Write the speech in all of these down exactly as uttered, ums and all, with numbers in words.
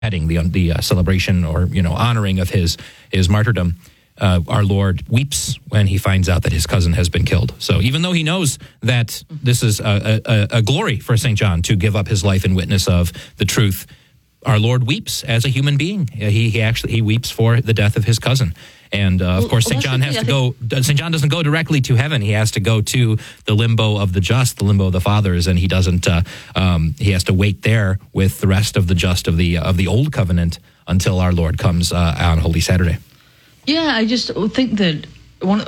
heading the the uh, celebration or you know honoring of his his martyrdom, uh, our Lord weeps when he finds out that his cousin has been killed. So even though he knows that this is a, a, a glory for Saint John to give up his life in witness of the truth, our Lord weeps as a human being. He he actually he weeps for the death of his cousin. And, uh, of course, Saint John has to go, Saint John doesn't go directly to heaven. He has to go to the limbo of the just, the limbo of the fathers, and he doesn't, uh, um, he has to wait there with the rest of the just of the of the old covenant until our Lord comes uh, on Holy Saturday. Yeah, I just think that, one,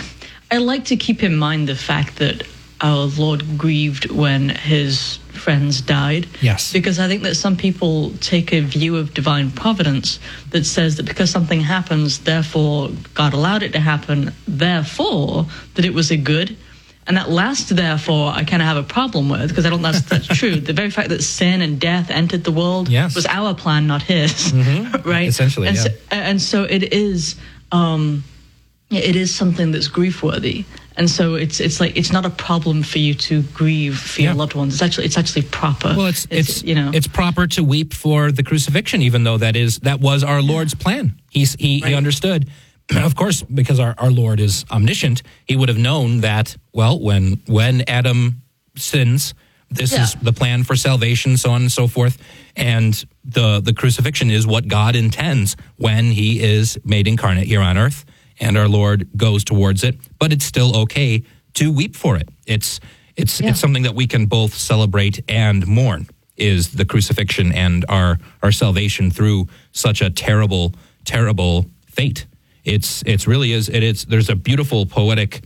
I like to keep in mind the fact that our Lord grieved when his friends died. Yes. Because I think that some people take a view of divine providence that says that because something happens, therefore God allowed it to happen, therefore that it was a good. And that last therefore I kind of have a problem with, because I don't think that's, that's true. The very fact that sin and death entered the world yes. was our plan, not his. Mm-hmm. Right? Essentially, and yeah. So, and so it is... Um, it is something that's grief-worthy. And so it's it's like it's not a problem for you to grieve for your yeah. loved ones. It's actually it's actually proper. Well, it's, it's it's you know it's proper to weep for the crucifixion, even though that is that was our Lord's plan. He's he, right. he understood, of course, because our, our Lord is omniscient. He would have known that well when when Adam sins, this yeah. is the plan for salvation, so on and so forth. And the the crucifixion is what God intends when He is made incarnate here on earth. And our Lord goes towards it, but it's still okay to weep for it. It's it's yeah. it's something that we can both celebrate and mourn, is the crucifixion and our our salvation through such a terrible, terrible fate. It's it's really is it is there's a beautiful poetic,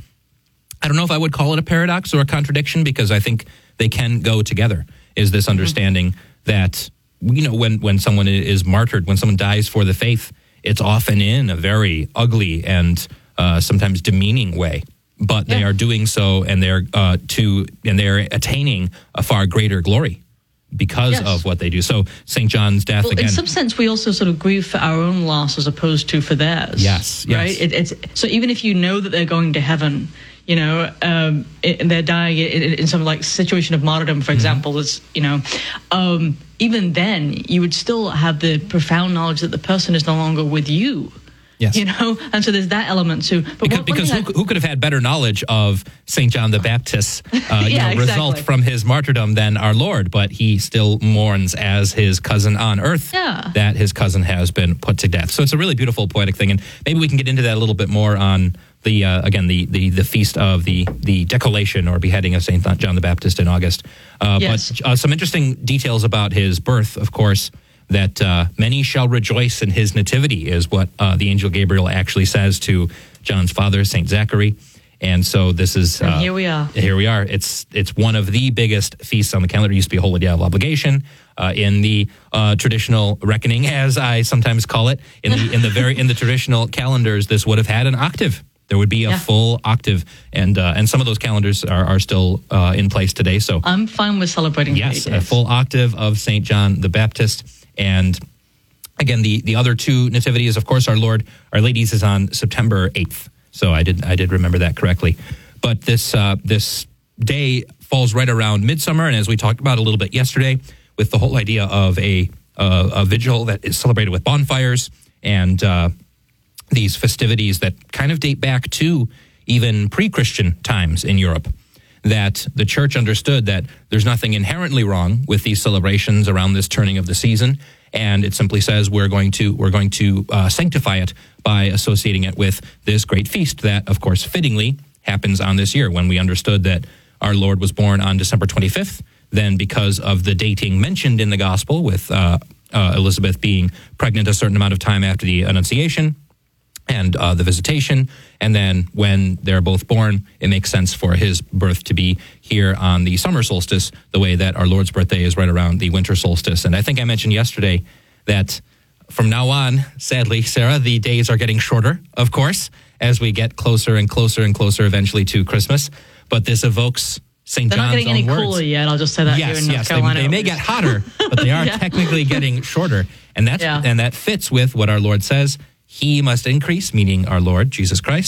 I don't know if I would call it a paradox or a contradiction, because I think they can go together, is this understanding mm-hmm. that, you know, when, when someone is martyred, when someone dies for the faith, it's often in a very ugly and uh, sometimes demeaning way, but they yeah. are doing so, and they're uh, to and they're attaining a far greater glory because yes. of what they do. So Saint John's death well, again. In some sense, we also sort of grieve for our own loss as opposed to for theirs. Yes, yes. Right. It, it's so even if you know that they're going to heaven, you know, um, it, they're dying in, in some like situation of martyrdom, for example. Mm-hmm. It's you know. Um, Even then, you would still have the profound knowledge that the person is no longer with you. Yes. You know, and so there's that element too. But because one, because one who, who could have had better knowledge of Saint John the Baptist's uh, yeah, you know, exactly. result from his martyrdom than our Lord? But he still mourns as his cousin on earth yeah. that his cousin has been put to death. So it's a really beautiful poetic thing, and maybe we can get into that a little bit more on the uh, again the, the the feast of the the decollation or beheading of Saint John the Baptist in August. Uh, yes. But uh, some interesting details about his birth, of course. That uh, many shall rejoice in his nativity is what uh, the angel Gabriel actually says to John's father, Saint Zachary. And so this is... Uh, and here we are. Here we are. It's it's one of the biggest feasts on the calendar. It used to be a holy day of obligation uh, in the uh, traditional reckoning, as I sometimes call it. In the in the very in the traditional calendars, this would have had an octave. There would be a yeah. full octave, and uh, and some of those calendars are, are still uh, in place today. So I'm fine with celebrating. Yes, a full octave of Saint John the Baptist. And again, the, the other two nativities, of course, our Lord, Our Lady's is on September eighth. So I did I did remember that correctly. But this uh, this day falls right around midsummer, and as we talked about a little bit yesterday, with the whole idea of a uh, a vigil that is celebrated with bonfires and uh, these festivities that kind of date back to even pre-Christian times in Europe. That the church understood that there's nothing inherently wrong with these celebrations around this turning of the season, and it simply says we're going to we're going to uh, sanctify it by associating it with this great feast that, of course, fittingly happens on this year when we understood that our Lord was born on December twenty-fifth. Then, because of the dating mentioned in the Gospel, with uh, uh, Elizabeth being pregnant a certain amount of time after the Annunciation and uh, the visitation, and then when they're both born, it makes sense for his birth to be here on the summer solstice, the way that our Lord's birthday is right around the winter solstice. And I think I mentioned yesterday that from now on, sadly, Sarah, the days are getting shorter, of course, as we get closer and closer and closer eventually to Christmas. But this evokes Saint They're John's not getting own any words. cooler yet. I'll just say that yes, here in North yes, Carolina. They, they may get hotter, but they are yeah. technically getting shorter. And that's yeah. and that fits with what our Lord says. He must increase, meaning our Lord, Jesus Christ,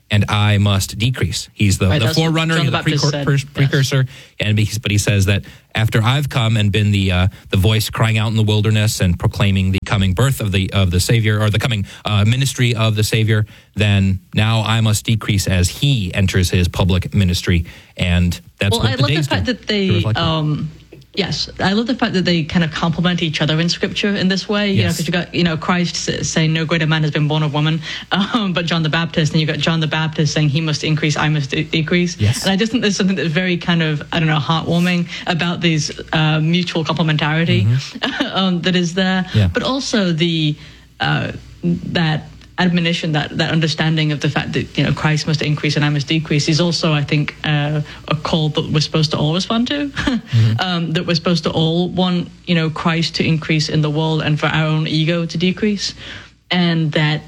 and I must decrease. He's the, Right, the that's what forerunner, John he's the the Baptist precur- said. per- Yes. precursor, and he, but he says that after I've come and been the uh, the voice crying out in the wilderness and proclaiming the coming birth of the of the Savior, or the coming uh, ministry of the Savior, then now I must decrease as he enters his public ministry, and that's Well, what I the love the days fact do, that to they, reflect it. um, yes, I love the fact that they kind of complement each other in Scripture in this way. You know, Yes. because you got you know Christ s- saying, "No greater man has been born of woman," um, but John the Baptist, and you got John the Baptist saying, "He must increase, I must de- decrease." Yes. And I just think there's something that's very kind of I don't know heartwarming about these uh, mutual complementarity um, that is there, Mm-hmm. Yeah. but also the uh, that. admonition, that that understanding of the fact that you know Christ must increase and I must decrease is also, I think, uh, a call that we're supposed to all respond to. Mm-hmm. um, that we're supposed to all want you know Christ to increase in the world and for our own ego to decrease, and that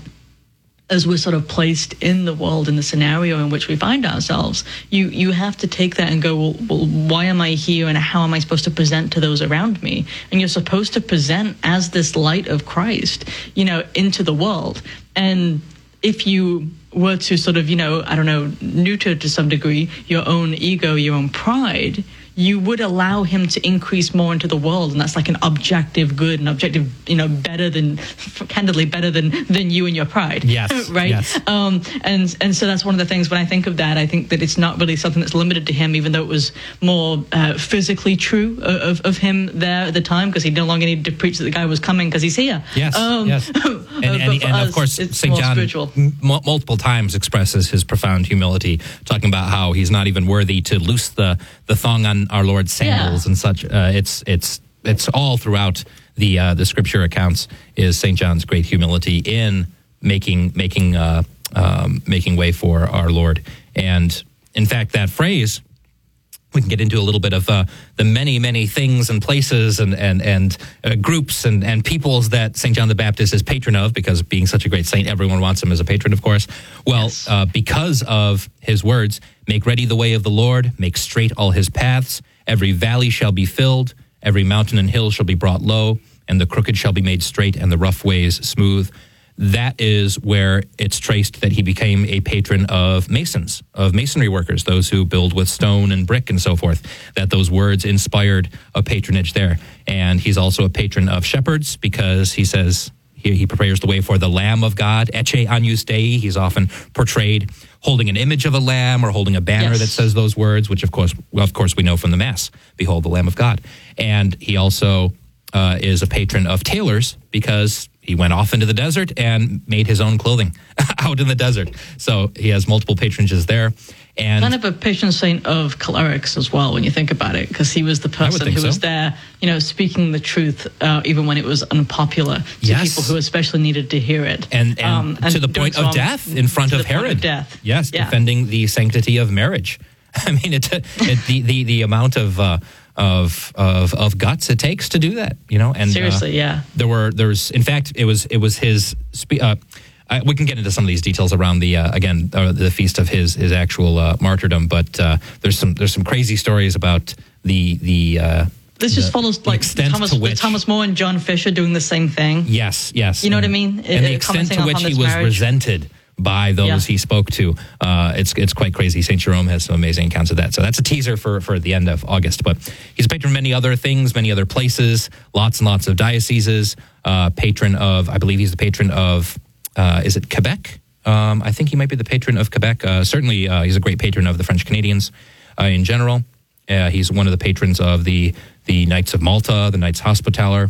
as we're sort of placed in the world, in the scenario in which we find ourselves, you you have to take that and go, well, well, why am I here and how am I supposed to present to those around me? And you're supposed to present as this light of Christ, you know, into the world. And if you were to sort of, you know, I don't know, neuter to some degree your own ego, your own pride, you would allow him to increase more into the world, and that's like an objective good, an objective, you know, better than, candidly better than than you and your pride. Yes, right. yes. Um, and and so that's one of the things when I think of that, I think that it's not really something that's limited to him, even though it was more uh, physically true of, of him there at the time, because he no longer needed to preach that the guy was coming because he's here. Yes, Um, yes. And, but and, for and of us, course, it's Saint more John spiritual. m- multiple times expresses his profound humility, talking about how he's not even worthy to loose the, the thong on our Lord's sandals Yeah. and such. Uh, it's it's it's all throughout the uh, the scripture accounts is Saint John's great humility in making making uh, um, making way for our Lord. And in fact, that phrase, we can get into a little bit of uh, the many, many things and places and and and uh, groups and, and peoples that Saint John the Baptist is patron of, because being such a great saint, everyone wants him as a patron, of course. Well, Yes. uh, because of his words, make ready the way of the Lord, make straight all his paths, every valley shall be filled, every mountain and hill shall be brought low, and the crooked shall be made straight, and the rough ways smooth. That is where it's traced that he became a patron of masons, of masonry workers, those who build with stone and brick and so forth, that those words inspired a patronage there. And he's also a patron of shepherds, because he says he, he prepares the way for the Lamb of God, Ecce Agnus Dei. He's often portrayed holding an image of a lamb or holding a banner Yes. that says those words, which of course, well, of course we know from the Mass, behold the Lamb of God. And he also uh, is a patron of tailors, because he went off into the desert and made his own clothing out in the desert. So he has multiple patronages there. And Kind of a patron saint of clerics as well, when you think about it, because he was the person think who so. was there, you know, speaking the truth, uh, even when it was unpopular to Yes. people who especially needed to hear it. and, and, Um, to the doing point so of on- death in front to of the point Herod. death. Yes, Yeah. defending the sanctity of marriage. I mean, it, it, the, the the amount of uh, of of of guts it takes to do that, you know. And Seriously, uh, yeah. There were there's in fact it was it was his. Spe- uh, I, we can get into some of these details around the uh, again uh, the feast of his his actual uh, martyrdom, but uh, there's some there's some crazy stories about the the. Uh, This just the- follows the like extent Thomas, to with which- Thomas More and John Fisher doing the same thing. Yes, yes. You know what I And- mean? And Uh, the extent commenting to on which he this was marriage. resented by those Yeah. he spoke to, uh, it's it's quite crazy. Saint Jerome has some amazing accounts of that. So that's a teaser for, for the end of August. But he's a patron of many other things, many other places, lots and lots of dioceses. Uh, patron of, I believe he's the patron of, uh, is it Quebec? Um, I think he might be the patron of Quebec. Uh, certainly, uh, he's a great patron of the French Canadians uh, in general. Uh, he's one of the patrons of the the Knights of Malta, the Knights Hospitaller.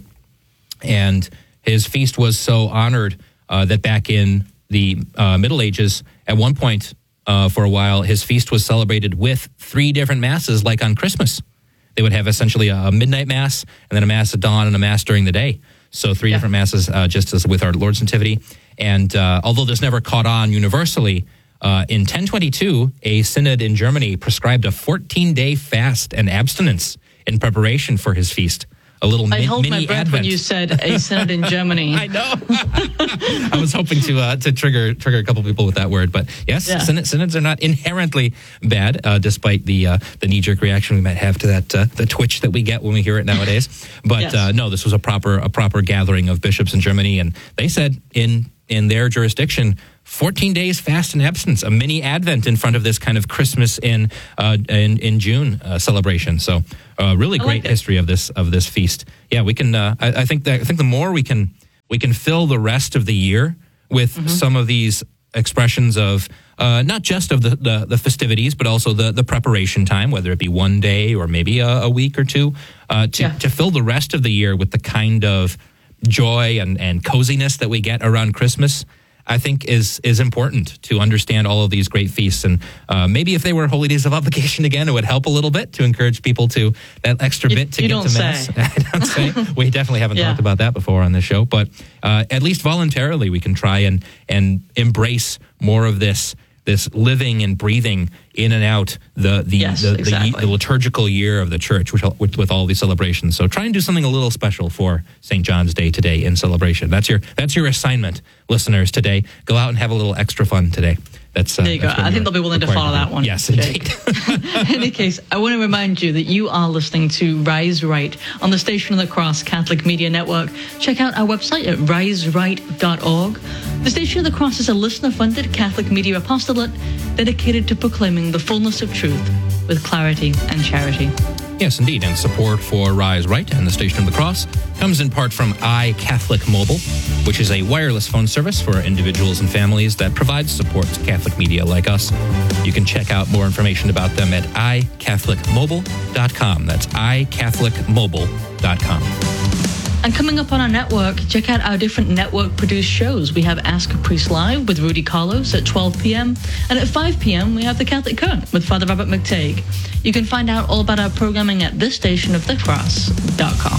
And his feast was so honored uh, that back in the uh, Middle Ages, at one point uh, for a while, his feast was celebrated with three different masses, like on Christmas. They would have essentially a midnight mass, and then a mass at dawn, and a mass during the day. So three Yeah. different masses, uh, just as with our Lord's Nativity. And uh, although this never caught on universally, uh, in ten twenty-two, a synod in Germany prescribed a fourteen-day fast and abstinence in preparation for his feast. A little I mi- held mini my breath Advent. when you said a synod in Germany. I know. I was hoping to uh, to trigger trigger a couple people with that word, but yes, Yeah. synod, synods are not inherently bad, uh, despite the uh, the knee jerk reaction we might have to that uh, the twitch that we get when we hear it nowadays. But Yes. uh, no, this was a proper a proper gathering of bishops in Germany, and they said in in their jurisdiction fourteen days fast and abstinence, a mini Advent in front of this kind of Christmas in uh, in, in June uh, celebration. So, uh, really I great like history of this of this feast. Yeah, we can. Uh, I, I think that I think the more we can we can fill the rest of the year with mm-hmm. some of these expressions of uh, not just of the, the, the festivities, but also the, the preparation time, whether it be one day or maybe a, a week or two, uh, to, yeah. to fill the rest of the year with the kind of joy and, and coziness that we get around Christmas, I think is is important to understand all of these great feasts. And uh, maybe if they were holy days of obligation again, it would help a little bit to encourage people to that extra you, bit to you get don't to Mass. Say. I don't say. We definitely haven't yeah. talked about that before on this show, but uh, at least voluntarily we can try and, and embrace more of this this living and breathing in and out the the, yes, the, exactly. the, the liturgical year of the church with, with, with all these celebrations. So try and do something a little special for Saint John's Day today in celebration. That's your that's your assignment, listeners, today. Go out and have a little extra fun today. That's, uh, there you go. I think they'll be willing to follow that one. Yes, indeed. In any case, I want to remind you that you are listening to Rise Right on the Station of the Cross Catholic Media Network. Check out our website at rise right dot org. The Station of the Cross is a listener-funded Catholic media apostolate dedicated to proclaiming the fullness of truth with clarity and charity. Yes, indeed. And support for Rise Right and the Station of the Cross comes in part from iCatholic Mobile, which is a wireless phone service for individuals and families that provides support to Catholic media like us. You can check out more information about them at i catholic mobile dot com. That's i catholic mobile dot com. And coming up on our network, check out our different network-produced shows. We have Ask a Priest Live with Rudy Carlos at twelve p.m. And at five p.m., we have The Catholic Current with Father Robert McTague. You can find out all about our programming at this station of the cross dot com.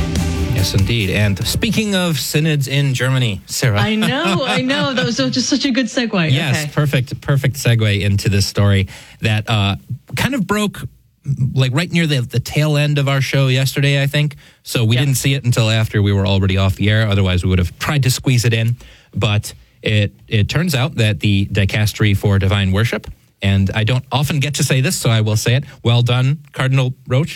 Yes, indeed. And speaking of synods in Germany, Sarah. I know, I know. That was just such a good segue. Yes, okay. perfect, perfect segue into this story that uh, kind of broke like right near the, the tail end of our show yesterday, I think. So we yep. didn't see it until after we were already off the air. Otherwise, we would have tried to squeeze it in. But it it turns out that the Dicastery for Divine Worship, and I don't often get to say this, so I will say it. Well done, Cardinal Roach.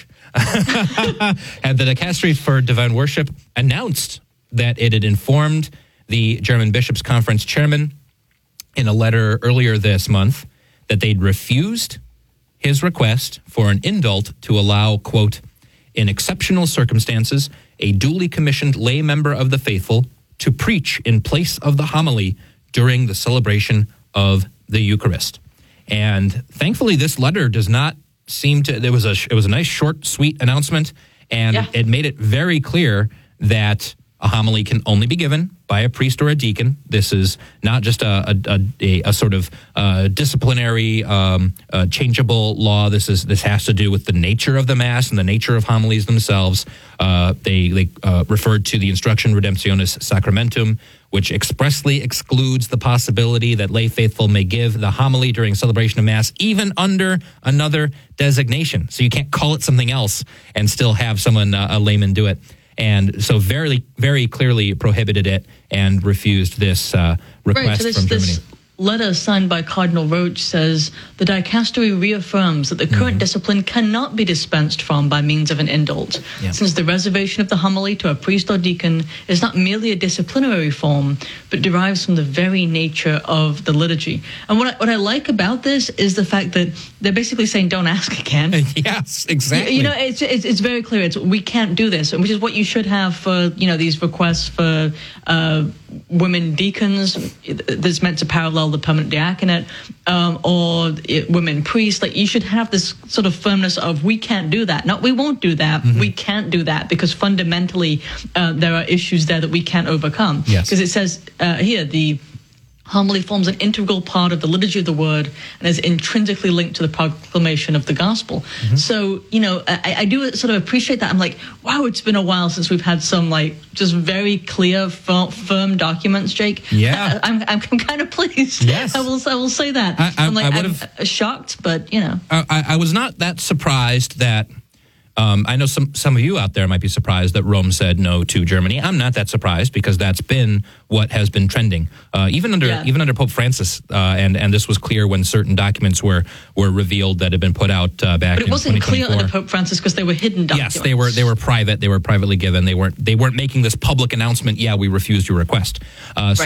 And the Dicastery for Divine Worship announced that it had informed the German Bishops' Conference chairman in a letter earlier this month that they'd refused his request for an indult to allow, quote, in exceptional circumstances, a duly commissioned lay member of the faithful to preach in place of the homily during the celebration of the Eucharist. And thankfully, this letter does not seem to, there was a, it was a nice, short, sweet announcement, and yeah. it made it very clear that a homily can only be given by a priest or a deacon. This is not just a a, a, a sort of uh, disciplinary, um, uh, changeable law. This is this has to do with the nature of the Mass and the nature of homilies themselves. Uh, they they uh, referred to the Instruction Redemptionis Sacramentum, which expressly excludes the possibility that lay faithful may give the homily during celebration of Mass, even under another designation. So you can't call it something else and still have someone, uh, a layman, do it. And so very, very clearly prohibited it and refused this uh, request right, so this, from Germany. This letter signed by Cardinal Roach says, the Dicastery reaffirms that the current mm-hmm. discipline cannot be dispensed from by means of an indult, yeah. since the reservation of the homily to a priest or deacon is not merely a disciplinary form, but derives from the very nature of the liturgy. And what I, what I like about this is the fact that they're basically saying, don't ask again. Yes, exactly. You, you know, it's, it's it's very clear. It's we can't do this, which is what you should have for, you know, these requests for uh, women deacons that's meant to parallel the permanent diaconate, um, or it, women priests. Like, you should have this sort of firmness of, we can't do that. No, we won't do that. Mm-hmm. We can't do that because fundamentally uh, there are issues there that we can't overcome. Yes. Because it says uh, here, the homily forms an integral part of the liturgy of the word and is intrinsically linked to the proclamation of the gospel. Mm-hmm. So, you know, I, I do sort of appreciate that. I'm like, wow, it's been a while since we've had some, like, just very clear, firm, firm documents, Jake. Yeah. I'm, I'm, I'm kind of pleased. Yes. I will, I will say that. I, I, I'm, like, I I'm shocked, but, you know. I, I was not that surprised that Um, I know some, some of you out there might be surprised that Rome said no to Germany. I'm not that surprised because that's been what has been trending, uh, even under yeah. even under Pope Francis, uh, and and this was clear when certain documents were were revealed that had been put out uh, back. But it in wasn't clear under Pope Francis because they were hidden documents. Yes, they were they were private. They were privately given. They weren't they weren't making this public announcement. Yeah, we refused your request. Uh, right. So.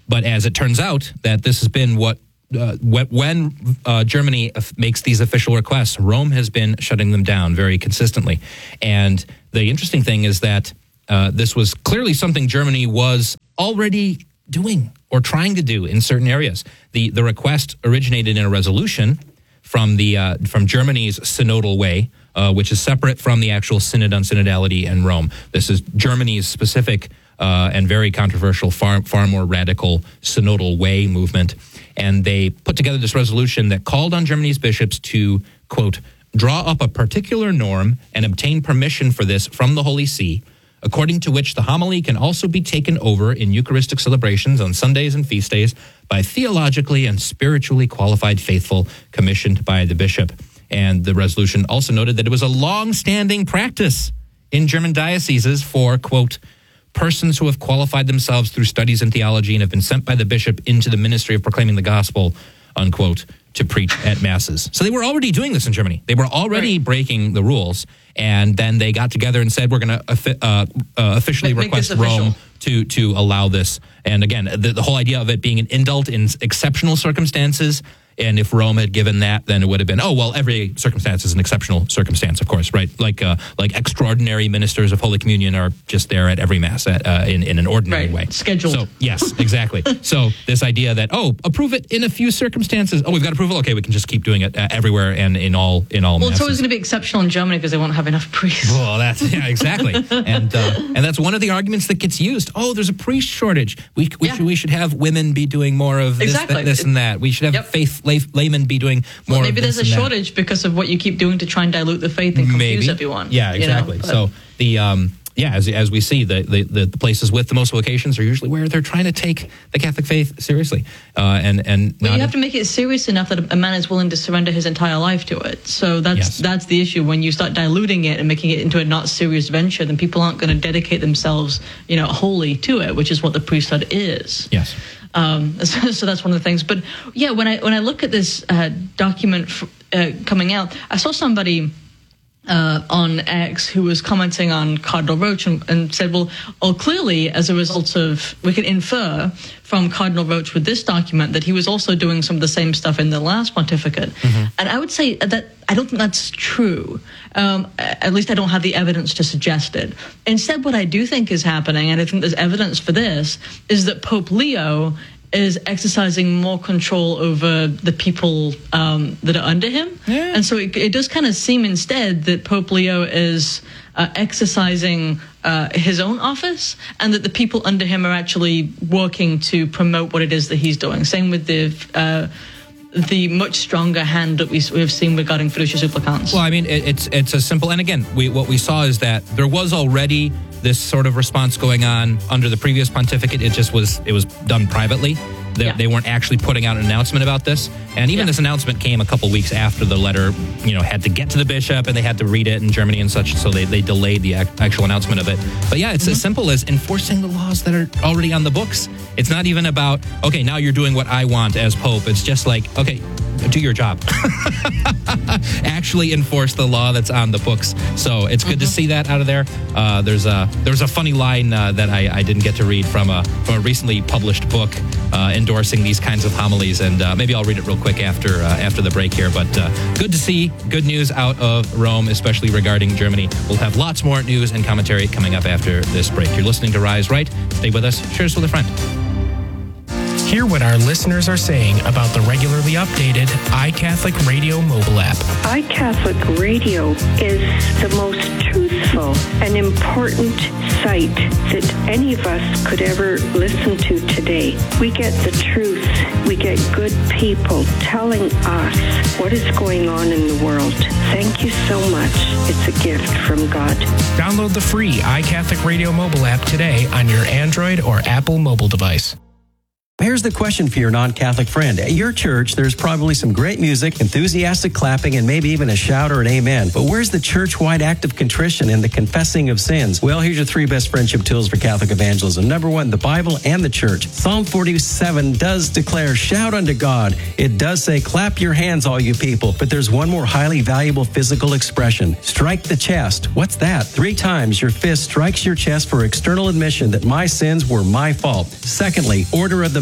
but as it turns out, that this has been what uh, when uh, Germany makes these official requests, Rome has been shutting them down very consistently. And the interesting thing is that uh, this was clearly something Germany was already doing or trying to do in certain areas. The the request originated in a resolution from the uh, from Germany's synodal way, uh, which is separate from the actual synod on synodality in Rome. This is Germany's specific uh, and very controversial, far far more radical synodal way movement. And they put together this resolution that called on Germany's bishops to, quote, draw up a particular norm and obtain permission for this from the Holy See, according to which the homily can also be taken over in Eucharistic celebrations on Sundays and feast days by theologically and spiritually qualified faithful commissioned by the bishop. And the resolution also noted that it was a long-standing practice in German dioceses for, quote, persons who have qualified themselves through studies in theology and have been sent by the bishop into the ministry of proclaiming the gospel, unquote, to preach at masses. So they were already doing this in Germany. They were already right. breaking the rules. And then they got together and said, we're going to uh, uh, officially Make request official. Rome to to allow this. And again, the, the whole idea of it being an indult in exceptional circumstances. And if Rome had given that, then it would have been, oh, well, every circumstance is an exceptional circumstance, of course, right? Like uh, like extraordinary ministers of Holy Communion are just there at every Mass at, uh, in, in an ordinary right. way. Scheduled. So, yes, exactly. So this idea that, oh, approve it in a few circumstances. Oh, we've got approval? Okay, we can just keep doing it uh, everywhere and in all in all Well, Masses. it's always going to be exceptional in Germany because they won't have enough priests. Well, that's, yeah, exactly. and uh, and that's one of the arguments that gets used. Oh, there's a priest shortage. We we, yeah. should, we should have women be doing more of this, exactly. th- this and that. We should have yep. faith lay, laymen be doing more well, maybe of this there's a and shortage that. because of what you keep doing to try and dilute the faith and confuse maybe. everyone. Yeah, exactly. You know? So the um, yeah, as as we see, the, the the places with the most vocations are usually where they're trying to take the Catholic faith seriously, uh, and and but not you have to make it serious enough that a man is willing to surrender his entire life to it. So that's yes. that's the issue. When you start diluting it and making it into a not serious venture, then people aren't going to dedicate themselves, you know, wholly to it, which is what the priesthood is. Yes. Um, so, so that's one of the things. But yeah, when I when I look at this uh, document f- uh, coming out, I saw somebody uh, on X who was commenting on Cardinal Roach and, and said, well, oh, clearly as a result of, we can infer from Cardinal Roach with this document that he was also doing some of the same stuff in the last pontificate. Mm-hmm. And I would say that I don't think that's true. Um, at least I don't have the evidence to suggest it. Instead, what I do think is happening, and I think there's evidence for this, is that Pope Leo is exercising more control over the people um, that are under him. Yeah. And so it, it does kind of seem instead that Pope Leo is uh, exercising uh, his own office and that the people under him are actually working to promote what it is that he's doing. Same with the... Uh, the much stronger hand that we, we have seen regarding Fiducia Supplicans. Well, I mean, it, it's it's a simple, and again, we, what we saw is that there was already this sort of response going on under the previous pontificate. It just was, it was done privately. They, yeah. they weren't actually putting out an announcement about this. And even yeah. this announcement came a couple weeks after the letter, you know, had to get to the bishop and they had to read it in Germany and such. So they, they delayed the ac- actual announcement of it. But yeah, it's mm-hmm. as simple as enforcing the laws that are already on the books. It's not even about, okay, now you're doing what I want as Pope. It's just like, okay, do your job. Actually enforce the law that's on the books. So it's good mm-hmm. to see that out of there. Uh, there's a there's a funny line uh, that I, I didn't get to read from a from a recently published book uh, endorsing these kinds of homilies, and uh, maybe I'll read it real quick after uh, after the break here. But uh, good to see good news out of Rome, especially regarding Germany. We'll have lots more news and commentary coming up after this break. You're listening to Rise Right. Stay with us. Share us with a friend. Hear what our listeners are saying about the regularly updated iCatholic Radio mobile app. iCatholic Radio is the most truthful and important site that any of us could ever listen to today. We get the truth. We get good people telling us what is going on in the world. Thank you so much. It's a gift from God. Download the free iCatholic Radio mobile app today on your Android or Apple mobile device. Here's the question for your non-Catholic friend. At your church, there's probably some great music, enthusiastic clapping, and maybe even a shout or an amen. But where's the church-wide act of contrition and the confessing of sins? Well, here's your three best friendship tools for Catholic evangelism. Number one, the Bible and the church. Psalm forty-seven does declare, shout unto God. It does say, clap your hands, all you people. But there's one more highly valuable physical expression. Strike the chest. What's that? Three times your fist strikes your chest for external admission that my sins were my fault. Secondly, order of the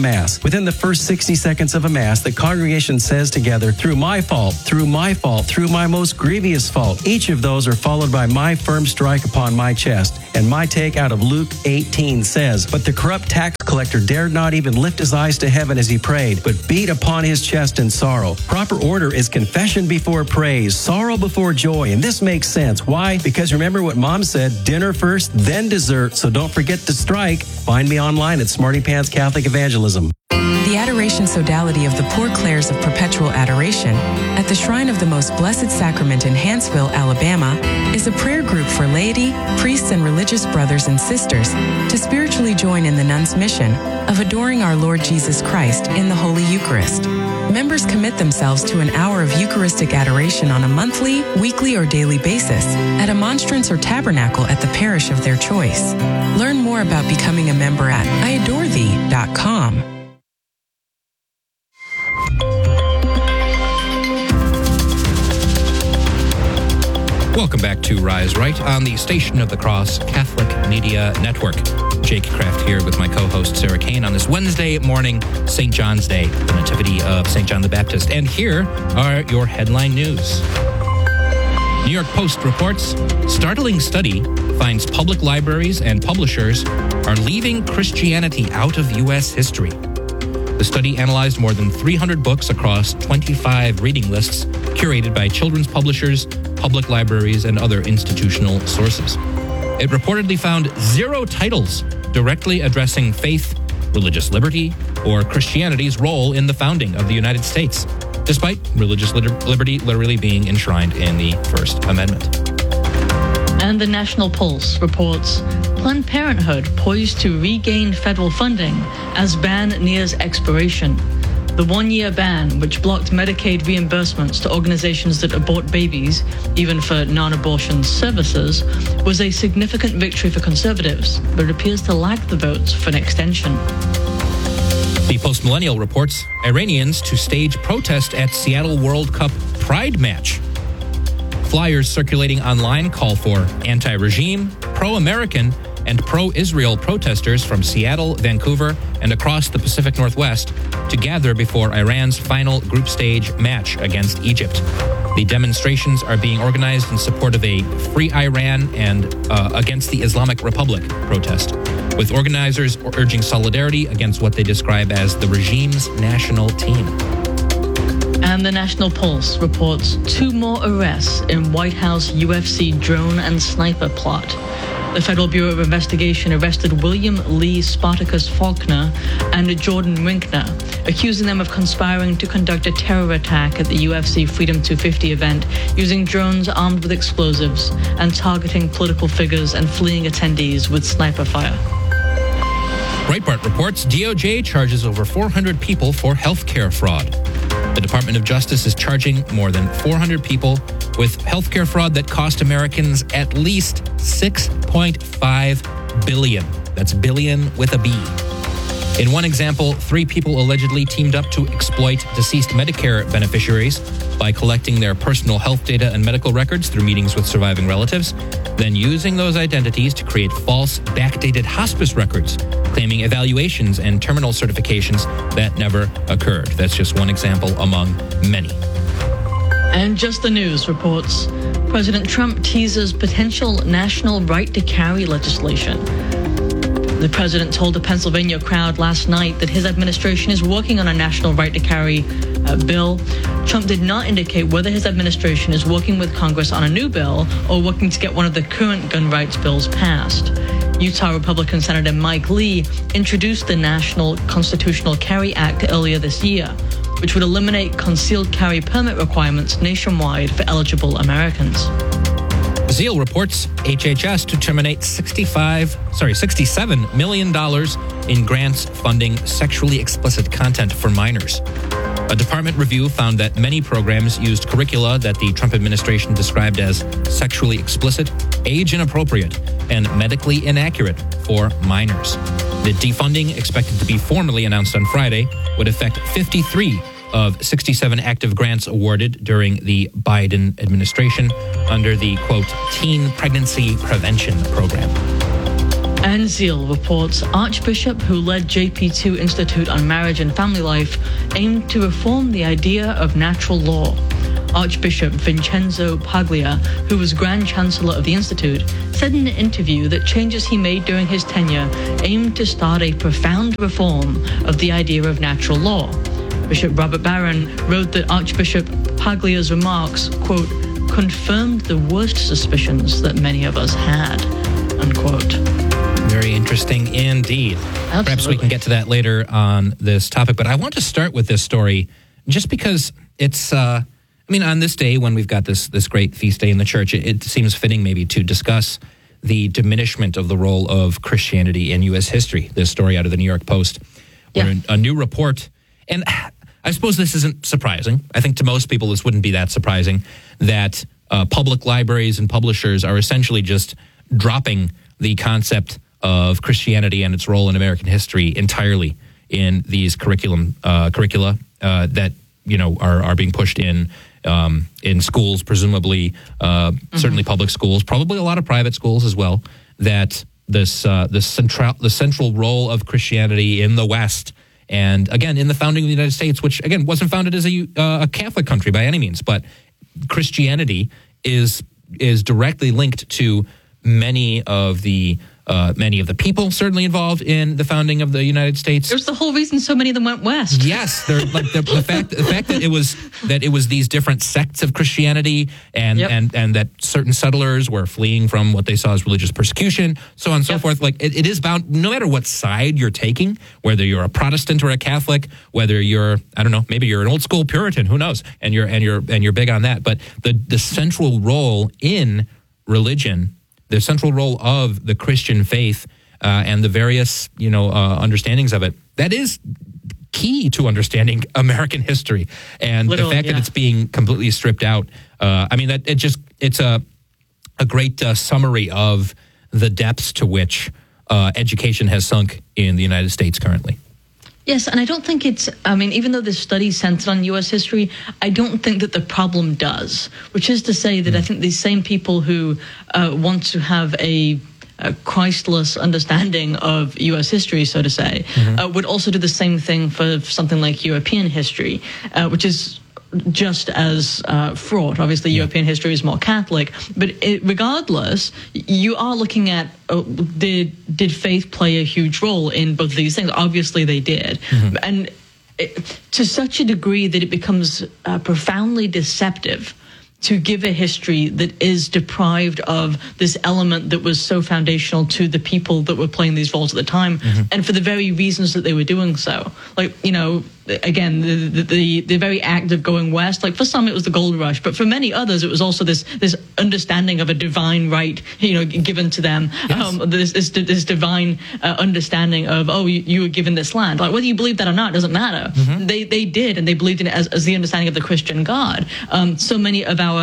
Mass. Within the first sixty seconds of a Mass, the congregation says together, through my fault, through my fault, through my most grievous fault. Each of those are followed by my firm strike upon my chest. And my take out of Luke eighteen says, but the corrupt tax collector dared not even lift his eyes to heaven as he prayed, but beat upon his chest in sorrow. Proper order is confession before praise, sorrow before joy, and this makes sense. Why? Because remember what Mom said, dinner first, then dessert, so don't forget to strike. Find me online at Smarty Pants Catholic Evangelism. The Adoration Sodality of the Poor Clares of Perpetual Adoration at the Shrine of the Most Blessed Sacrament in Hanceville, Alabama, is a prayer group for laity, priests, and religious brothers and sisters to spiritually join in the nuns' mission of adoring our Lord Jesus Christ in the Holy Eucharist. Members commit themselves to an hour of Eucharistic adoration on a monthly, weekly, or daily basis at a monstrance or tabernacle at the parish of their choice. Learn more about becoming a member at I adore thee dot com. Welcome back to Rise Right on the Station of the Cross Catholic Media Network. Jake Kraft here with my co-host Sarah Kane on this Wednesday morning, Saint John's Day, the Nativity of Saint John the Baptist. And here are your headline news. New York Post reports, startling study finds public libraries and publishers are leaving Christianity out of U S history. The study analyzed more than three hundred books across twenty-five reading lists curated by children's publishers, public libraries, and other institutional sources. It reportedly found zero titles directly addressing faith, religious liberty, or Christianity's role in the founding of the United States, despite religious liberty literally being enshrined in the First Amendment. And the National Pulse reports Planned Parenthood poised to regain federal funding as ban nears expiration. The one-year ban, which blocked Medicaid reimbursements to organizations that abort babies, even for non-abortion services, was a significant victory for conservatives, but it appears to lack the votes for an extension. The Post-Millennial reports Iranians to stage protest at Seattle World Cup Pride match. Flyers circulating online call for anti-regime, pro-American, and pro-Israel protesters from Seattle, Vancouver, and across the Pacific Northwest to gather before Iran's final group stage match against Egypt. The demonstrations are being organized in support of a Free Iran and uh, Against the Islamic Republic protest, with organizers urging solidarity against what they describe as the regime's national team. And the National Pulse reports two more arrests in White House U F C drone and sniper plot. The Federal Bureau of Investigation arrested William Lee Spartacus Faulkner and Jordan Winkner, accusing them of conspiring to conduct a terror attack at the U F C Freedom two fifty event using drones armed with explosives and targeting political figures and fleeing attendees with sniper fire. Breitbart reports D O J charges over four hundred people for healthcare fraud. The Department of Justice is charging more than four hundred people with healthcare fraud that cost Americans at least six point five billion dollars. That's billion with a B. In one example, three people allegedly teamed up to exploit deceased Medicare beneficiaries by collecting their personal health data and medical records through meetings with surviving relatives, then using those identities to create false, backdated hospice records, claiming evaluations and terminal certifications that never occurred. That's just one example among many. And Just the News reports President Trump teases potential national right to carry legislation. The president told a Pennsylvania crowd last night that his administration is working on a national right to carry uh, bill. Trump did not indicate whether his administration is working with Congress on a new bill or working to get one of the current gun rights bills passed. Utah Republican Senator Mike Lee introduced the National Constitutional Carry Act earlier this year, which would eliminate concealed carry permit requirements nationwide for eligible Americans. Zeal reports H H S to terminate sixty-five, sorry, sixty-seven million dollars in grants funding sexually explicit content for minors. A department review found that many programs used curricula that the Trump administration described as sexually explicit, age inappropriate, and medically inaccurate for minors. The defunding, expected to be formally announced on Friday, would affect fifty-three of sixty-seven active grants awarded during the Biden administration under the, quote, Teen Pregnancy Prevention Program. Anzil reports Archbishop who led J P two Institute on Marriage and Family Life aimed to reform the idea of natural law. Archbishop Vincenzo Paglia, who was Grand Chancellor of the Institute, said in an interview that changes he made during his tenure aimed to start a profound reform of the idea of natural law. Bishop Robert Barron wrote that Archbishop Paglia's remarks, quote, confirmed the worst suspicions that many of us had, unquote. Very interesting indeed. Absolutely. Perhaps we can get to that later on this topic, but I want to start with this story just because it's, uh, I mean, on this day when we've got this this great feast day in the church, it, it seems fitting maybe to discuss the diminishment of the role of Christianity in U S history. This story out of the New York Post, where Yeah. a, a new report, and I suppose this isn't surprising. I think to most people this wouldn't be that surprising that uh, public libraries and publishers are essentially just dropping the concept of Christianity and its role in American history entirely in these curriculum uh, curricula uh, that you know are are being pushed in um, in schools, presumably uh, mm-hmm. certainly public schools, probably a lot of private schools as well. That this uh, the central the central role of Christianity in the West. And again, in the founding of the United States, which again wasn't founded as a, uh, a Catholic country by any means, but Christianity is is directly linked to many of the uh, many of the people certainly involved in the founding of the United States. It was the whole reason so many of them went west. Yes, they're like the, the fact the fact that it was that it was these different sects of Christianity, and Yep. and and that certain settlers were fleeing from what they saw as religious persecution, so on and so Yep. forth. Like it, it is bound, no matter what side you're taking, whether you're a Protestant or a Catholic, whether you're I don't know, maybe you're an old school Puritan, who knows, and you're and you're and you're big on that. But the the central role in religion, the central role of the Christian faith. Uh, and the various, you know, uh, understandings of it, that is key to understanding American history. And Literally, the fact yeah. that it's being completely stripped out, uh, I mean, that it just it's a a great uh, summary of the depths to which uh, education has sunk in the United States currently. Yes, and I don't think it's, I mean, even though this study centered on U S history, I don't think that the problem does, which is to say that mm. I think these same people who uh, want to have a a Christless understanding of U S history, so to say, mm-hmm. uh, would also do the same thing for something like European history, uh, which is just as uh, fraught. Obviously, yeah. European history is more Catholic, but it, regardless, you are looking at uh, did did faith play a huge role in both of these things? Obviously, they did, mm-hmm. and it, to such a degree that it becomes uh, profoundly deceptive to give a history that is deprived of this element that was so foundational to the people that were playing these roles at the time, mm-hmm. and for the very reasons that they were doing so. Like, you know, again, the, the the the very act of going west, like for some it was the gold rush, but for many others it was also this this understanding of a divine right, you know, given to them. Yes. Um, this, this this divine uh, understanding of, oh, you, you were given this land. Like, whether you believe that or not doesn't matter. Mm-hmm. They they did, and they believed in it as, as the understanding of the Christian God. Um, so many of our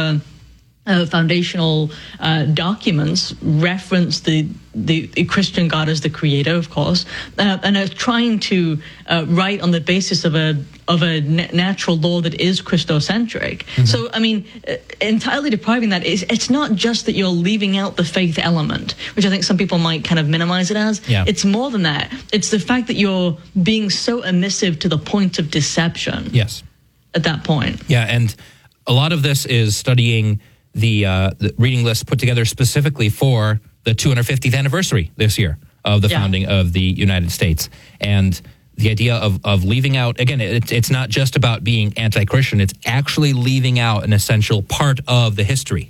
Uh, foundational uh, documents reference the, the the Christian God as the creator, of course, uh, and are trying to uh, write on the basis of a of a na- natural law that is Christocentric. Mm-hmm. So, I mean, uh, entirely depriving that is it's not just that you're leaving out the faith element, which I think some people might kind of minimize it as. Yeah. It's more than that. It's the fact that you're being so emissive to the point of deception. Yes. At that point. Yeah, and a lot of this is studying The, uh, the reading list put together specifically for the two hundred fiftieth anniversary this year of the yeah. founding of the United States. And the idea of, of leaving out, again, it, it's not just about being anti-Christian, it's actually leaving out an essential part of the history.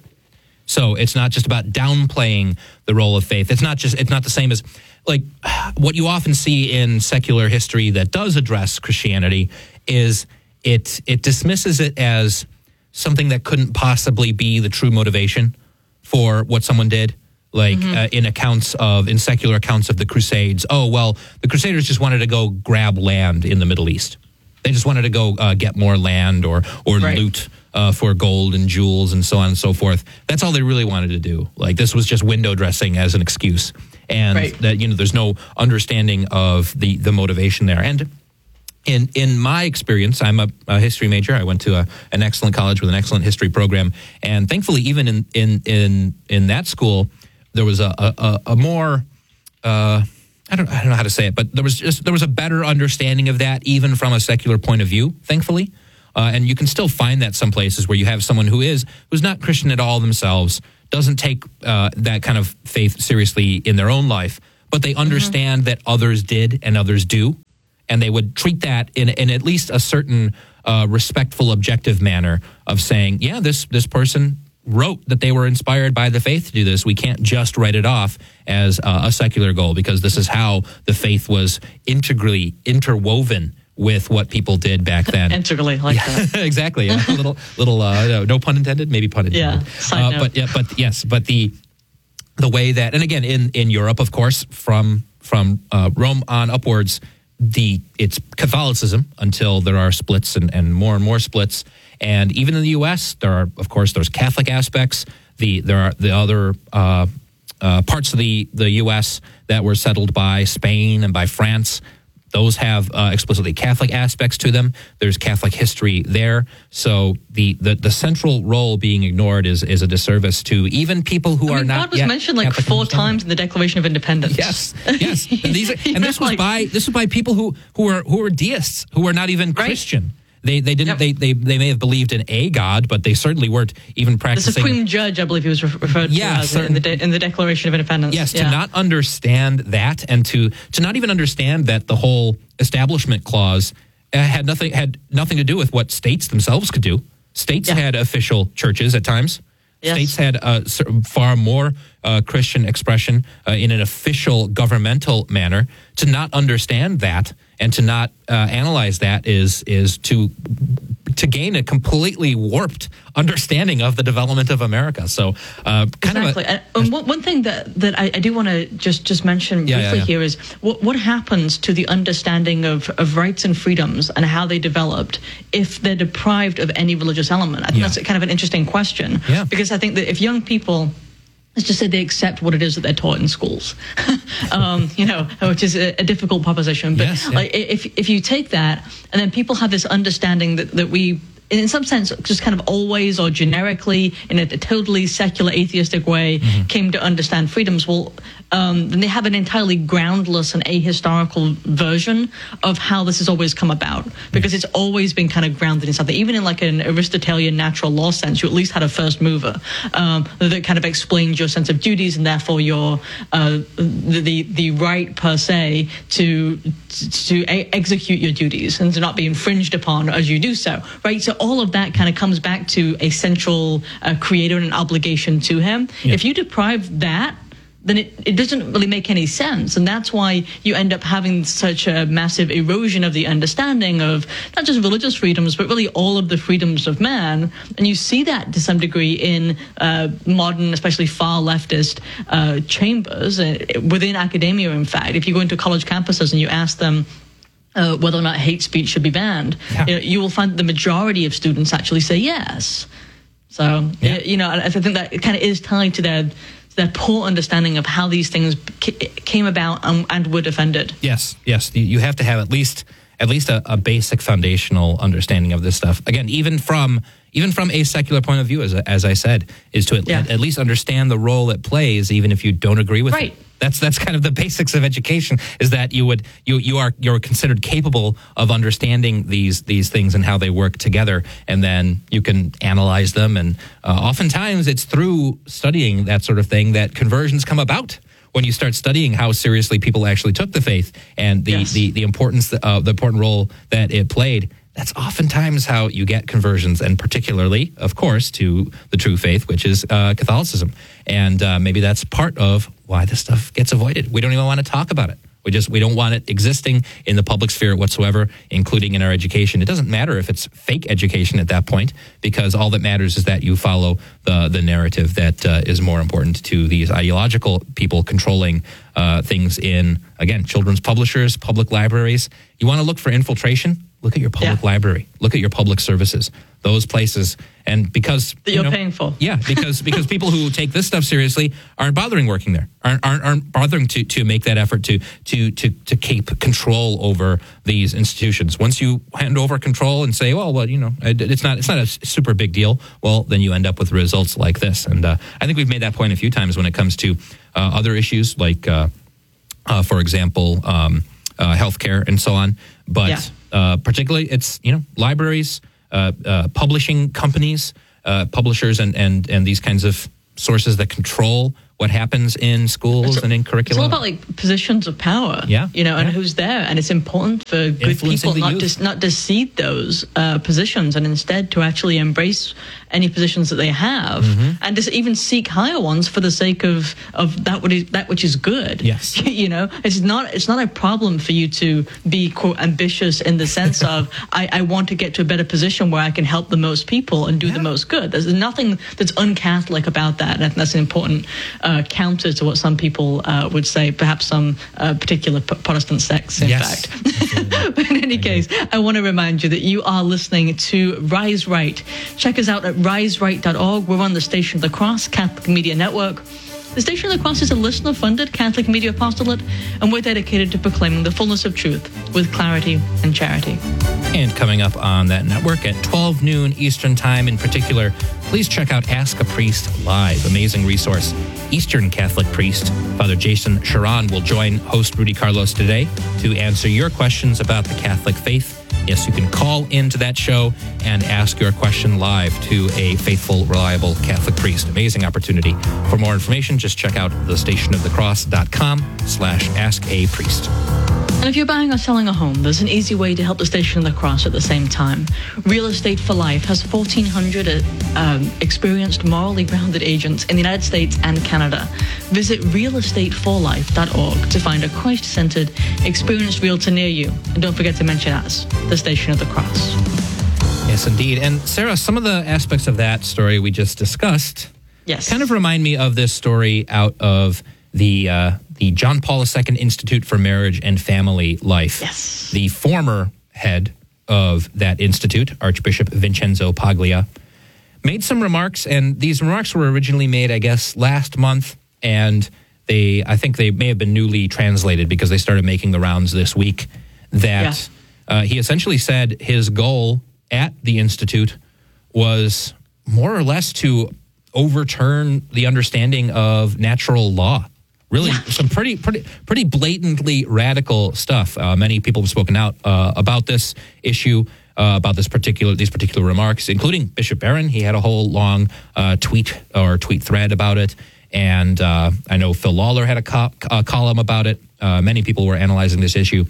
So it's not just about downplaying the role of faith. It's not just, it's not the same as, like, what you often see in secular history that does address Christianity is it it dismisses it as something that couldn't possibly be the true motivation for what someone did. Like mm-hmm. uh, in accounts of, in secular accounts of the Crusades. Oh, well, the Crusaders just wanted to go grab land in the Middle East. They just wanted to go uh, get more land or, or right. loot uh, for gold and jewels and so on and so forth. That's all they really wanted to do. Like, this was just window dressing as an excuse. And right. that, you know, there's no understanding of the, the motivation there. And In in my experience, I'm a, a history major. I went to a, an excellent college with an excellent history program, and thankfully, even in in in, in that school, there was a, a, a more uh, I don't I don't know how to say it, but there was just there was a better understanding of that even from a secular point of view, thankfully. Uh, and you can still find that some places where you have someone who is who's not Christian at all themselves, doesn't take uh, that kind of faith seriously in their own life, but they understand mm-hmm. that others did and others do, and they would treat that in in at least a certain uh, respectful, objective manner of saying, yeah, this this person wrote that they were inspired by the faith to do this. We can't just write it off as uh, a secular goal, because this is how the faith was integrally interwoven with what people did back then. Integrally, like yeah, that. Exactly. A little, little, uh, no, no pun intended, maybe pun intended. Yeah, side uh, note. But, yeah, but yes, but the the way that, and again, in, in Europe, of course, from from uh, Rome on upwards, the it's Catholicism until there are splits and, and more and more splits. And even in the U S, there are, of course, there's Catholic aspects. The there are the other uh, uh, parts of the, the U S that were settled by Spain and by France. Those have uh, explicitly Catholic aspects to them. There's Catholic history there. So the, the, the central role being ignored is is a disservice to even people who I mean, are not God was yet mentioned like Catholic four times in the Declaration of Independence. Yes, yes. And, these are, and this was like, by this was by people who who are who are deists, who are not even right. Christian. They they didn't Yep. they, they they may have believed in a God, but they certainly weren't even The practicing. Supreme Judge, I believe he was re- referred Yeah, to as certain- in the, de- in the Declaration of Independence. Yes, yeah. to not understand that, and to to not even understand that the whole Establishment Clause uh, had nothing had nothing to do with what states themselves could do. States Yeah. had official churches at times. Yes. States had uh, cer- far more uh, Christian expression uh, in an official governmental manner. To not understand that and to not uh, analyze that is is to to gain a completely warped understanding of the development of America. So, uh, kind Exactly. of a, and one, one thing that, that I, I do want to just, just mention Yeah, briefly yeah, yeah. here is what, what happens to the understanding of, of rights and freedoms and how they developed if they're deprived of any religious element? I think Yeah. that's kind of an interesting question. Yeah. Because I think that if young people, let's just say they accept what it is that they're taught in schools, um, you know, which is a, a difficult proposition. But Yes, yeah. like, if if you take that and then people have this understanding that, that we, in some sense, just kind of always or generically, in a, a totally secular, atheistic way, Mm-hmm. came to understand freedoms, well, um, then they have an entirely groundless and ahistorical version of how this has always come about, because it's always been kind of grounded in something. Even in like an Aristotelian natural law sense, you at least had a first mover um, that kind of explained your sense of duties and therefore your uh, the, the the right per se to to a- execute your duties and to not be infringed upon as you do so, right? So all of that kind of comes back to a central uh, creator and an obligation to him. Yeah. If you deprive that, then it, it doesn't really make any sense. And that's why you end up having such a massive erosion of the understanding of not just religious freedoms, but really all of the freedoms of man. And you see that to some degree in uh, modern, especially far leftist uh, chambers, uh, within academia, in fact. If you go into college campuses and you ask them, Uh, whether or not hate speech should be banned, Yeah. you know, you will find the majority of students actually say yes. So, Yeah. you know, I think that it kind of is tied to their their poor understanding of how these things ca- came about and, and were defended. Yes, yes. You- You have to have at least at least a, a basic foundational understanding of this stuff. Again, even from even from a secular point of view, as as I said, is to at, Yeah. at least understand the role it plays, even if you don't agree with Right. it. That's that's kind of the basics of education. Is that you would you you are you're considered capable of understanding these these things and how they work together, and then you can analyze them. And uh, oftentimes, it's through studying that sort of thing that conversions come about. When you start studying how seriously people actually took the faith and the Yes. the, the importance uh, the important role that it played, that's oftentimes how you get conversions, and particularly, of course, to the true faith, which is uh, Catholicism. And uh, maybe that's part of why this stuff gets avoided. We don't even want to talk about it. We just we don't want it existing in the public sphere whatsoever, including in our education. It doesn't matter if it's fake education at that point, because all that matters is that you follow the the narrative that uh, is more important to these ideological people controlling uh, things in, again, children's publishers, public libraries. You want to look for infiltration? Look at your public Yeah. library. Look at your public services. Those places, and because That you you're know, paying for. yeah, because because people who take this stuff seriously aren't bothering working there, aren't aren't, aren't bothering to, to make that effort to to to to keep control over these institutions. Once you hand over control and say, well, well, you know, it, it's not it's not a super big deal. Well, then you end up with results like this. And uh, I think we've made that point a few times when it comes to uh, other issues like. Uh, uh, for example, um, uh, healthcare and so on. But Yeah. uh, particularly, it's you know libraries, uh, uh, publishing companies, uh, publishers, and, and and these kinds of sources that control what happens in schools It's, and in curricula. It's all about like positions of power, Yeah, you know, and yeah. who's there, and it's important for good Influencing people the not youth. to not to cede those uh, positions, and instead to actually embrace any positions that they have, Mm-hmm. and to even seek higher ones for the sake of of that what is that which is good. Yes. You know, it's not it's not a problem for you to be quote ambitious in the sense of I, I want to get to a better position where I can help the most people and do Yeah. the most good. There's nothing that's un-Catholic about that, and I think that's an important uh, counter to what some people uh, would say, perhaps some uh, particular p- Protestant sects, in Yes. fact. But in any case, I want to remind you that you are listening to Rise Right. Check us out at rise right dot org. We're on the Station of the Cross Catholic Media Network. The Station of the Cross is a listener-funded Catholic media apostolate, and we're dedicated to proclaiming the fullness of truth with clarity and charity. And coming up on that network at twelve noon Eastern Time in particular, please check out Ask a Priest Live, amazing resource. Eastern Catholic priest Father Jason Sharon will join host Rudy Carlos today to answer your questions about the Catholic faith. Yes, you can call into that show and ask your question live to a faithful, reliable Catholic priest. Amazing opportunity. For more information, just check out the station of the cross dot com slash ask a priest. And if you're buying or selling a home, there's an easy way to help the Station of the Cross at the same time. Real Estate for Life has fourteen hundred um, experienced, morally grounded agents in the United States and Canada. Visit real estate for life dot org to find a Christ-centered, experienced realtor near you. And don't forget to mention us, the Station of the Cross. Yes, indeed. And Sarah, some of the aspects of that story we just discussed Yes. kind of remind me of this story out of the uh, the John Paul the Second Institute for Marriage and Family Life. Yes. The former head of that institute, Archbishop Vincenzo Paglia, made some remarks, and these remarks were originally made, I guess, last month, and they, I think they may have been newly translated because they started making the rounds this week, that uh, he essentially said his goal at the institute was more or less to overturn the understanding of natural law. Really, some pretty, pretty, pretty blatantly radical stuff. Uh, many people have spoken out uh, about this issue, uh, about this particular, these particular remarks, including Bishop Barron. He had a whole long uh, tweet or tweet thread about it, and uh, I know Phil Lawler had a, co- a column about it. Uh, many people were analyzing this issue,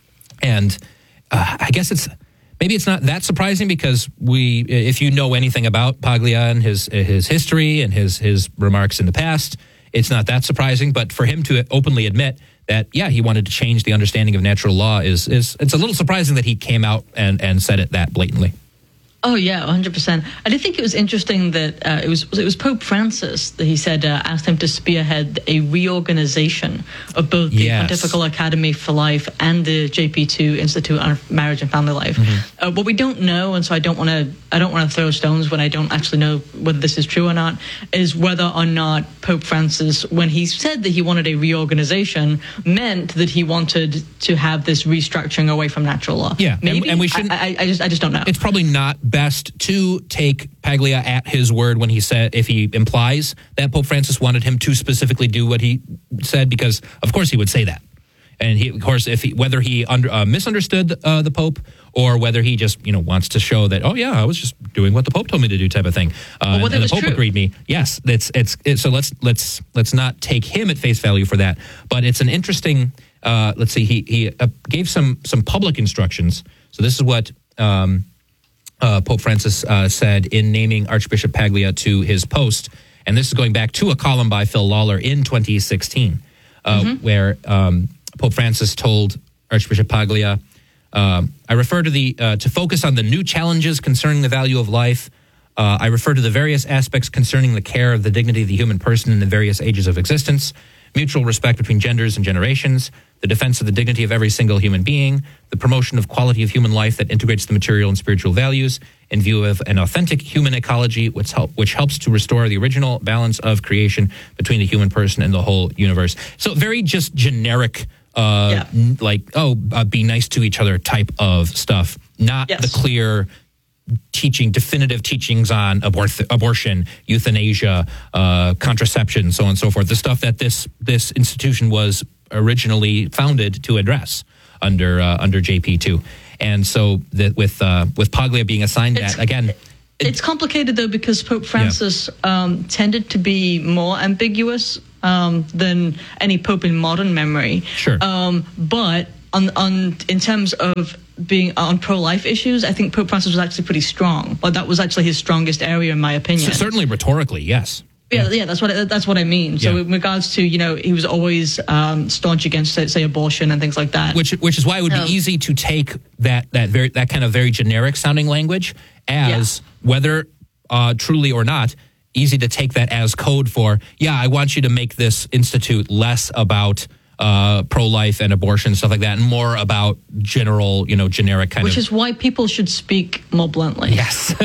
and uh, I guess it's maybe it's not that surprising because we, if you know anything about Paglia and his his history and his his remarks in the past, it's not that surprising. But for him to openly admit that, yeah, he wanted to change the understanding of natural law is is it's a little surprising that he came out and, and said it that blatantly. Oh yeah, one hundred percent. I did think it was interesting that uh, it was it was Pope Francis that he said uh, asked him to spearhead a reorganization of both the Yes. Pontifical Academy for Life and the J P two Institute on Marriage and Family Life. Mm-hmm. Uh, what we don't know, and so I don't want to I don't want to throw stones when I don't actually know whether this is true or not, is whether or not Pope Francis, when he said that he wanted a reorganization, meant that he wanted to have this restructuring away from natural law. Yeah, and- maybe. and we shouldn't- I, I, I just I just don't know. It's probably not best to take Paglia at his word when he said, if he implies that Pope Francis wanted him to specifically do what he said, because of course he would say that. And he, of course, if he, whether he under, uh, misunderstood uh, the Pope or whether he just, you know, wants to show that, oh yeah, I was just doing what the Pope told me to do, type of thing. Uh, Well, whether and it the was Pope true. agreed me. Yes, it's it's it, so let's let's let's not take him at face value for that. But it's an interesting. Uh, let's see. He he uh, gave some some public instructions. So this is what. Um, Uh, Pope Francis uh, said in naming Archbishop Paglia to his post, and this is going back to a column by Phil Lawler in twenty sixteen, uh, mm-hmm. where um, Pope Francis told Archbishop Paglia, um, I refer to the uh, to focus on the new challenges concerning the value of life. Uh, I refer to the various aspects concerning the care of the dignity of the human person in the various ages of existence, mutual respect between genders and generations, the defense of the dignity of every single human being, the promotion of quality of human life that integrates the material and spiritual values in view of an authentic human ecology which, help, which helps to restore the original balance of creation between the human person and the whole universe. So very just generic, uh, Yeah. n- like, oh, uh, be nice to each other type of stuff, not Yes. the clear teaching, definitive teachings on abor- abortion, euthanasia, uh, contraception, so on and so forth. The stuff that this this institution was originally founded to address under uh, under J P two. And so that with uh, with Paglia being assigned It's- that again. It, It's complicated, though, because Pope Francis yeah. um, tended to be more ambiguous um, than any pope in modern memory. Sure. Um, but on, on in terms of being on pro-life issues, I think Pope Francis was actually pretty strong. Well, that was actually his strongest area, in my opinion. So certainly rhetorically, yes. Yeah, yeah, that's what I, that's what I mean. So, Yeah. in regards to, you know, he was always um, staunch against, say, say, abortion and things like that. Which which is why it would Um, be easy to take that that very that kind of very generic sounding language as Yeah. whether uh, truly or not, easy to take that as code for, yeah, I want you to make this institute less about uh, pro-life and abortion, stuff like that, and more about general, you know, generic kind Which of... is why people should speak more bluntly. Yes.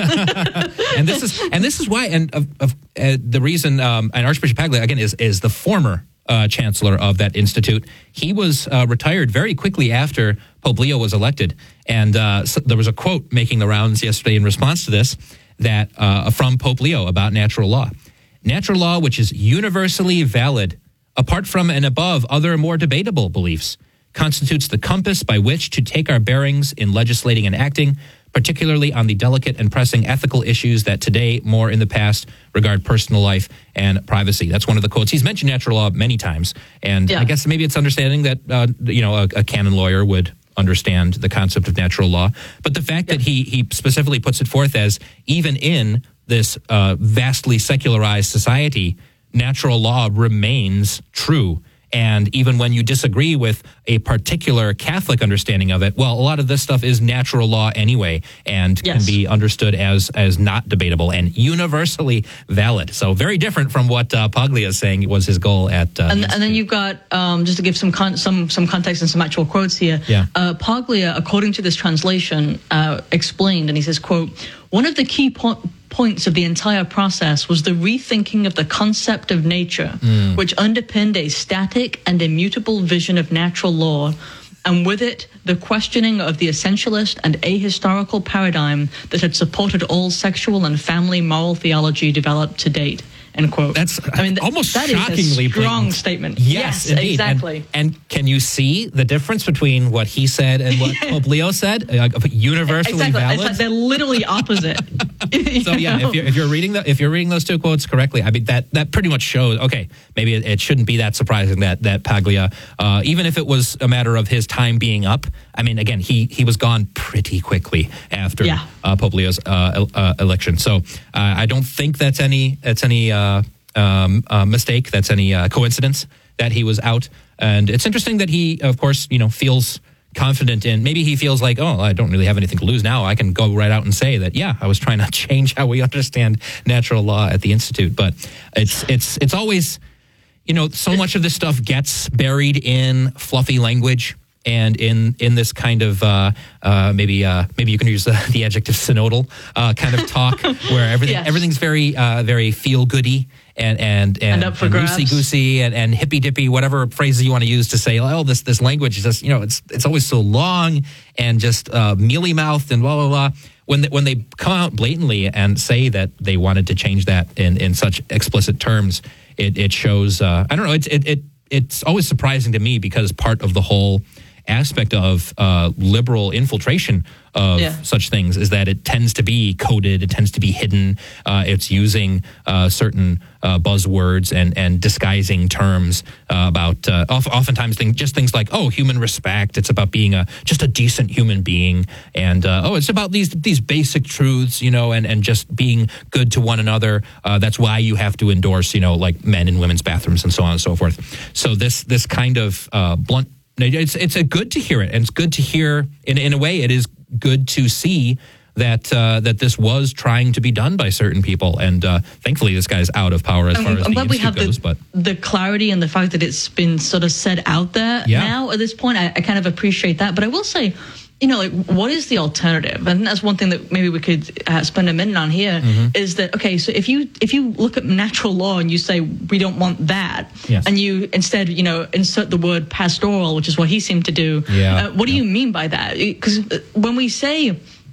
and this is and this is why, and of, of, uh, the reason, um, and Archbishop Paglia, again, is, is the former uh, chancellor of that institute. He was uh, retired very quickly after Pope Leo was elected. And uh, so there was a quote making the rounds yesterday in response to this, that uh, from Pope Leo about natural law. Natural law, which is universally valid, apart from and above other more debatable beliefs, constitutes the compass by which to take our bearings in legislating and acting, particularly on the delicate and pressing ethical issues that today, more in the past, regard personal life and privacy. That's one of the quotes. He's mentioned natural law many times, and Yeah. I guess maybe it's understanding that uh, you know a, a canon lawyer would understand the concept of natural law. But the fact yeah. that he he specifically puts it forth as even in this uh, vastly secularized society, natural law remains true. And even when you disagree with a particular Catholic understanding of it, well, a lot of this stuff is natural law anyway, and yes. can be understood as as not debatable and universally valid. So very different from what uh, Paglia is saying was his goal at. Uh, and, and then you've got um, just to give some con- some some context and some actual quotes here. Yeah. Uh, Paglia, according to this translation, uh, explained, and he says, "quote One of the key po- points of the entire process was the rethinking of the concept of nature, mm. which underpinned a static and immutable vision of natural law, and with it, the questioning of the essentialist and ahistorical paradigm that had supported all sexual and family moral theology developed to date." End quote. That's I mean, th- almost that shockingly is a strong blatant. statement. Yes, yes indeed. exactly. And, and can you see the difference between what he said and what Pope Leo said? Uh, universally exactly. valid. It's like they're literally opposite. So yeah, if you're, if you're reading the, if you're reading those two quotes correctly, I mean that that pretty much shows. Okay, maybe it, it shouldn't be that surprising that that Paglia, uh, even if it was a matter of his time being up. I mean, again, he he was gone pretty quickly after yeah. uh, Pope Leo's uh, uh, election. So uh, I don't think that's any that's any. Uh, Um, uh, mistake. That's any uh, coincidence that he was out. And it's interesting that he, of course, you know, feels confident in, maybe he feels like, oh, I don't really have anything to lose now. I can go right out and say that, yeah, I was trying to change how we understand natural law at the Institute. But it's, it's, it's always, you know, so much of this stuff gets buried in fluffy language and in, in this kind of uh, uh, maybe uh, maybe you can use the, the adjective synodal uh, kind of talk where everything yes. everything's very uh, very feel goody and and and, and up for and grabs. loosey goosey and, and hippy dippy, whatever phrases you want to use to say, oh, this this language is just, you know, it's it's always so long and just uh, mealy mouthed and blah blah blah. When they, when they come out blatantly and say that they wanted to change that in, in such explicit terms, it it shows. Uh, I don't know. It's it, it it's always surprising to me because part of the whole aspect of uh, liberal infiltration of yeah. such things is that it tends to be coded, it tends to be hidden, uh, it's using uh, certain uh, buzzwords and, and disguising terms uh, about uh, oftentimes things, just things like, oh, human respect, it's about being a just a decent human being, and uh, oh, it's about these these basic truths, you know, and, and just being good to one another. Uh, that's why you have to endorse, you know, like men in women's bathrooms and so on and so forth. So this this kind of uh, blunt It's it's a good to hear it, and it's good to hear. In in a way, it is good to see that uh, that this was trying to be done by certain people, and uh, thankfully, this guy's out of power as I'm, far as I'm the glad we institute have goes. the, But the clarity and the fact that it's been sort of said out there Yeah. now at this point, I, I kind of appreciate that. But I will say, you know, like, what is the alternative? And that's one thing that maybe we could uh, spend a minute on here. Mm-hmm. Is that okay? So if you if you look at natural law and you say we don't want that, Yes. and you instead, you know, insert the word pastoral, which is what he seemed to do. Yeah. Uh, what do Yeah. you mean by that? Because when we say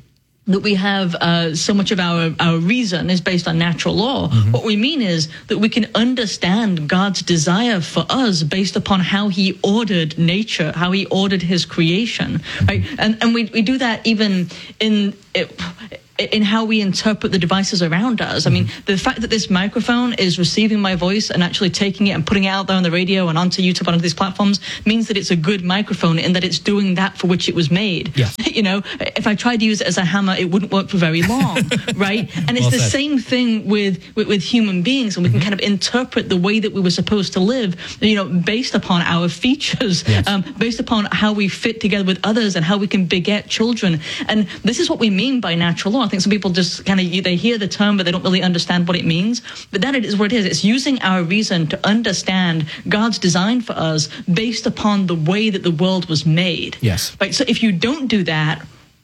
that we have uh, so much of our, our reason is based on natural law. Mm-hmm. What we mean is that we can understand God's desire for us based upon how he ordered nature, how he ordered his creation, mm-hmm. right? And and we, we do that even in... It, in how we interpret the devices around us. I mean, the fact that this microphone is receiving my voice and actually taking it and putting it out there on the radio and onto YouTube, onto these platforms, means that it's a good microphone and that it's doing that for which it was made. Yeah. You know, if I tried to use it as a hammer, it wouldn't work for very long, right? And it's well the said. same thing with, with, with human beings, and we mm-hmm. can kind of interpret the way that we were supposed to live, you know, based upon our features, yes. um, based upon how we fit together with others and how we can beget children. And this is what we mean by natural law. I think some people just kind of, they hear the term, but they don't really understand what it means. But that is what it is. It's using our reason to understand God's design for us based upon the way that the world was made. Yes. Right. So if you don't do that,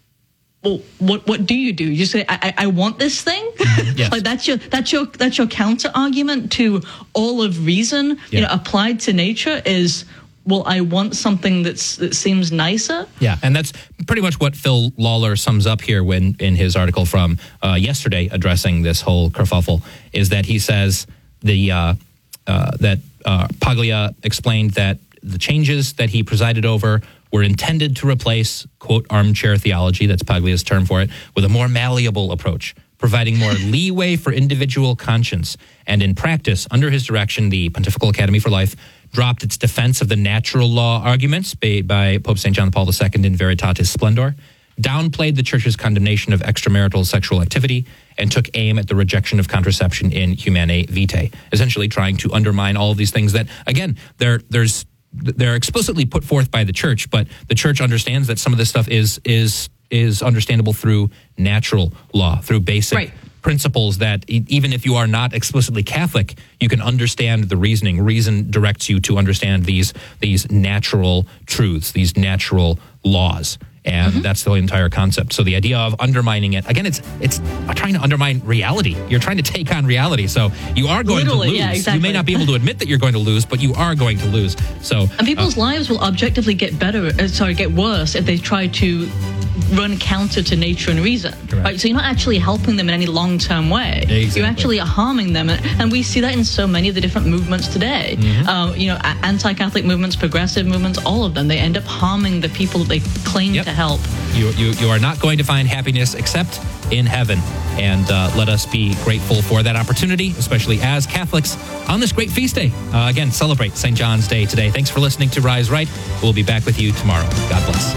well, what what do you do? You say, I, I want this thing? Yes. Like that's your that's your that's your counter argument to all of reason, yeah. you know, applied to nature is, well, I want something that's that seems nicer. Yeah, and that's pretty much what Phil Lawler sums up here when in his article from uh, yesterday addressing this whole kerfuffle, is that he says the uh, uh, that uh, Paglia explained that the changes that he presided over were intended to replace, quote, armchair theology, that's Paglia's term for it, with a more malleable approach, providing more leeway for individual conscience. And in practice, under his direction, the Pontifical Academy for Life dropped its defense of the natural law arguments made by Pope Saint John Paul the Second in Veritatis Splendor, downplayed the Church's condemnation of extramarital sexual activity, and took aim at the rejection of contraception in Humanae Vitae, essentially trying to undermine all of these things that, again, there, there's they're explicitly put forth by the Church, but the Church understands that some of this stuff is is is understandable through natural law, through basic right. principles that e- even if you are not explicitly Catholic, you can understand the reasoning. Reason directs you to understand these these natural truths, these natural laws. And mm-hmm. that's the entire concept. So the idea of undermining it, again, it's it's trying to undermine reality. You're trying to take on reality. So you are going Literally, to lose. Yeah, exactly. You may not be able to admit that you're going to lose, but you are going to lose. So And people's uh, lives will objectively get better, uh, sorry, get worse if they try to run counter to nature and reason. Correct. Right? So you're not actually helping them in any long-term way. Exactly. You actually are harming them. And, and we see that in so many of the different movements today. Mm-hmm. Um, you know, anti-Catholic movements, progressive movements, all of them, they end up harming the people that they claim yep. to help. You, you, you are not going to find happiness except in heaven. And uh, let us be grateful for that opportunity, especially as Catholics on this great feast day. Uh, again, celebrate Saint John's Day today. Thanks for listening to Rise Right. We'll be back with you tomorrow. God bless.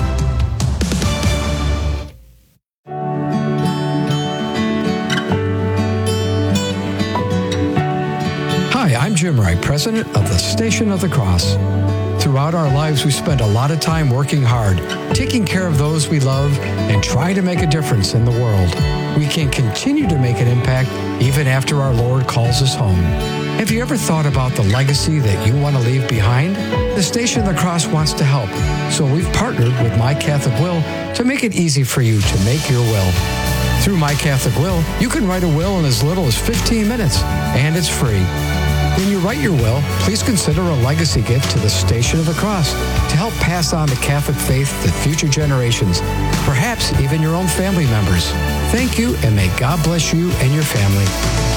Hi, I'm Jim Wright, president of the Station of the Cross. Throughout our lives, we spend a lot of time working hard, taking care of those we love, and trying to make a difference in the world. We can continue to make an impact even after our Lord calls us home. Have you ever thought about the legacy that you want to leave behind? The Station of the Cross wants to help, so we've partnered with My Catholic Will to make it easy for you to make your will. Through My Catholic Will, you can write a will in as little as fifteen minutes, and it's free. When you write your will, please consider a legacy gift to the Station of the Cross to help pass on the Catholic faith to future generations, perhaps even your own family members. Thank you, and may God bless you and your family.